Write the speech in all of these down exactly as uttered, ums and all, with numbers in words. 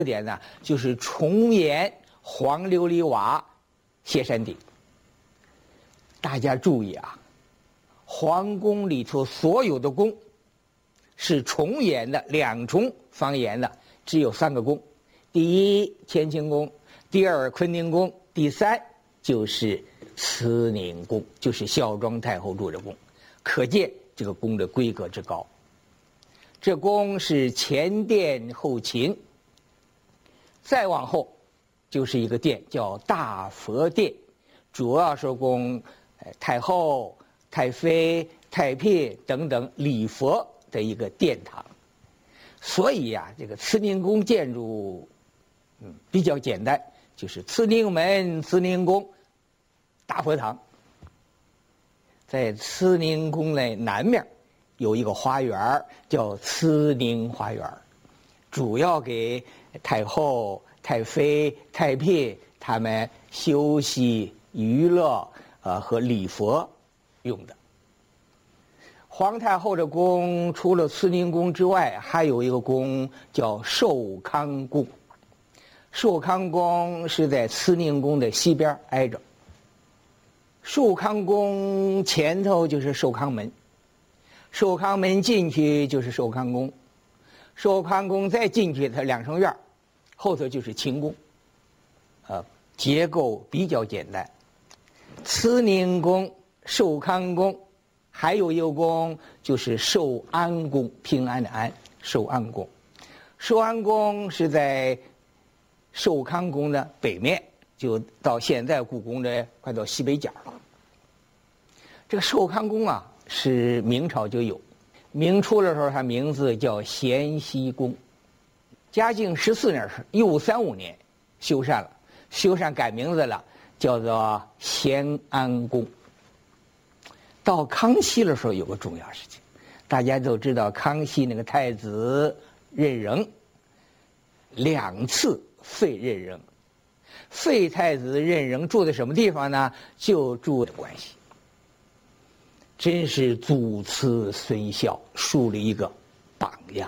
特点呢，就是重檐黄琉璃瓦歇山顶。大家注意啊，皇宫里头所有的宫是重檐的，两重方檐的，只有三个宫：第一乾清宫，第二坤宁宫，第三就是慈宁宫，就是孝庄太后住的宫。可见这个宫的规格之高。这宫是前殿后寝，再往后就是一个殿，叫大佛殿，主要是供太后、太妃、太嫔等等礼佛的一个殿堂。所以呀、啊，这个慈宁宫建筑，嗯，比较简单，就是慈宁门、慈宁宫、大佛堂。在慈宁宫的南面有一个花园，叫慈宁花园，主要给太后、太妃、太嫔他们休息、娱乐呃和礼佛用的。皇太后的宫除了慈宁宫之外，还有一个宫叫寿康宫。寿康宫是在慈宁宫的西边挨着。寿康宫前头就是寿康门，寿康门进去就是寿康宫，寿康宫再进去它两层院，后头就是清宫，呃，结构比较简单。慈宁宫、寿康宫，还有一个宫就是寿安宫，平安的安，寿安宫。寿安宫是在寿康宫的北面，就到现在故宫的快到西北角了。这个寿康宫啊，是明朝就有，明初的时候，它名字叫咸熙宫。嘉靖十四年是一五三五年修缮了，修缮改名字了，叫做咸安宫。到康熙的时候有个重要事情，大家都知道，康熙那个太子任人，两次废任人。废太子任人住在什么地方呢？就住的关系。真是祖慈孙孝，树立一个榜样。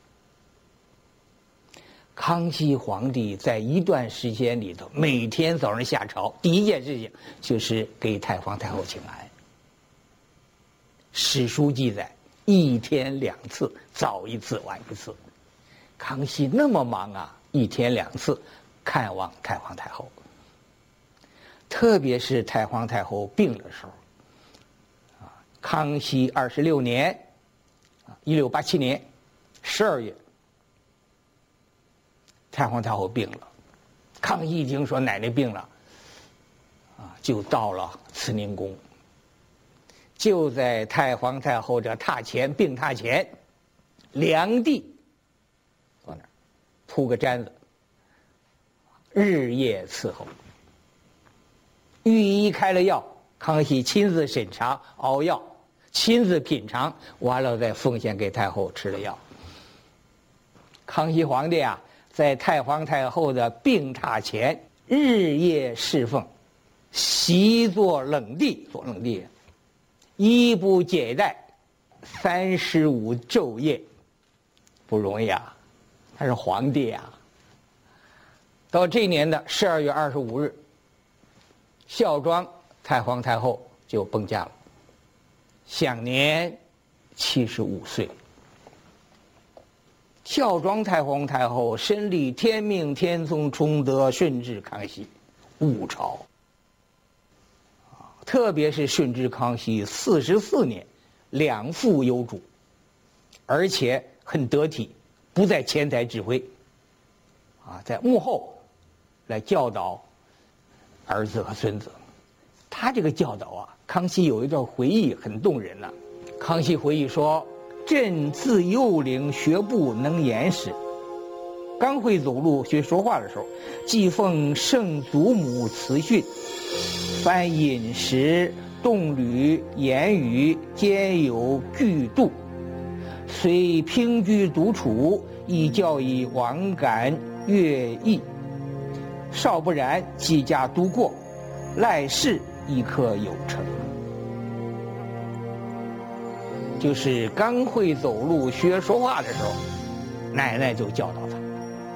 康熙皇帝在一段时间里头，每天早上下朝，第一件事情就是给太皇太后请安。史书记载，一天两次，早一次晚一次。康熙那么忙啊，一天两次看望太皇太后。特别是太皇太后病的时候，康熙二十六年，一六八七年十二月，太皇太后病了。康熙一听说奶奶病了，啊，就到了慈宁宫，就在太皇太后的榻前，病榻前，凉地，坐那儿，铺个毡子，日夜伺候。御医开了药，康熙亲自审查熬药。亲自品尝，完了再奉献给太后吃了药。康熙皇帝啊，在太皇太后的病榻前日夜侍奉，习坐冷地，坐冷地，衣不解带，三十五昼夜，不容易啊！他是皇帝啊。到这年的十二月二十五日，孝庄太皇太后就崩驾了。享年七十五岁。孝庄太皇太后身历天命天聪崇德顺治康熙五朝，特别是顺治康熙四十四年，两副有主，而且很得体，不在前台指挥，啊，在幕后来教导儿子和孙子。他这个教导啊，康熙有一段回忆很动人呐、啊。康熙回忆说：“朕自幼龄学步能言时，刚会走路学说话的时候，既奉圣祖母慈训，凡饮食、动旅、言语兼有具度。虽平居独处，亦教以往感乐意。少不然，即家独过，赖世亦可有成。”就是刚会走路学说话的时候，奶奶就教导他。